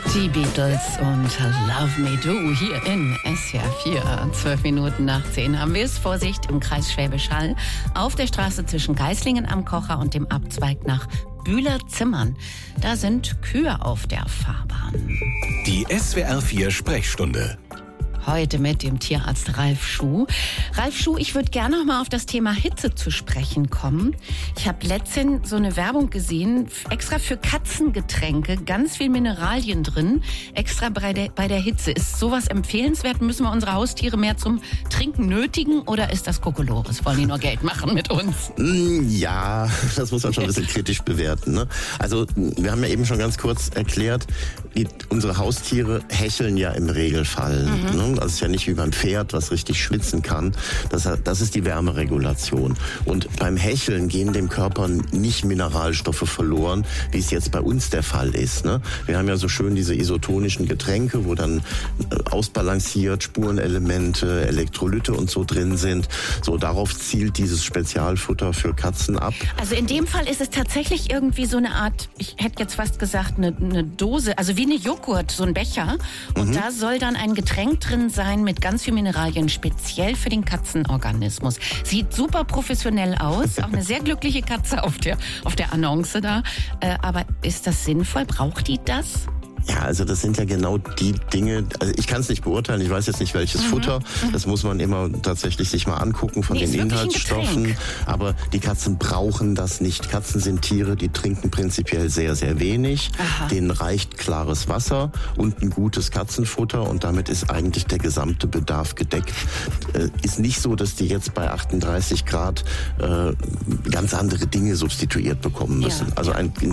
Die Beatles und Love Me Do hier in SWR 4. 12 Minuten nach 10 haben wir es. Vorsicht im Kreis Schwäbisch Hall auf der Straße zwischen Geislingen am Kocher und dem Abzweig nach Bühler-Zimmern. Da sind Kühe auf der Fahrbahn. Die SWR 4 Sprechstunde. Heute mit dem Tierarzt Ralf Schuh. Ralf Schuh, ich würde gerne noch mal auf das Thema Hitze zu sprechen kommen. Ich habe letztens so eine Werbung gesehen, extra für Katzengetränke, ganz viel Mineralien drin, extra bei der Hitze. Ist sowas empfehlenswert? Müssen wir unsere Haustiere mehr zum Trinken nötigen oder ist das Kokolores? Wollen die nur Geld machen mit uns? Ja, das muss man schon ein bisschen kritisch bewerten, ne? Also wir haben ja eben schon ganz kurz erklärt, unsere Haustiere hecheln ja im Regelfall. Ne? Also es ist ja nicht wie beim Pferd, was richtig schwitzen kann. Das ist die Wärmeregulation. Und beim Hecheln gehen dem Körper nicht Mineralstoffe verloren, wie es jetzt bei uns der Fall ist. Ne? Wir haben ja so schön diese isotonischen Getränke, wo dann ausbalanciert Spurenelemente, Elektrolyte und so drin sind. So, darauf zielt dieses Spezialfutter für Katzen ab. Also in dem Fall ist es tatsächlich irgendwie so eine Art, ich hätte jetzt fast gesagt, eine Dose, also wie eine Joghurt, so ein Becher. Und da soll dann ein Getränk drin sein mit ganz viel Mineralien, speziell für den Katzenorganismus. Sieht super professionell aus, auch eine sehr glückliche Katze auf der Annonce da. Aber ist das sinnvoll? Braucht die das? Ja, also das sind ja genau die Dinge, also ich kann es nicht beurteilen, ich weiß jetzt nicht welches Futter, das muss man immer tatsächlich sich mal angucken von den Inhaltsstoffen, aber die Katzen brauchen das nicht. Katzen sind Tiere, die trinken prinzipiell sehr, sehr wenig, denen reicht klares Wasser und ein gutes Katzenfutter und damit ist eigentlich der gesamte Bedarf gedeckt. Ist nicht so, dass die jetzt bei 38 Grad ganz andere Dinge substituiert bekommen müssen. Also ein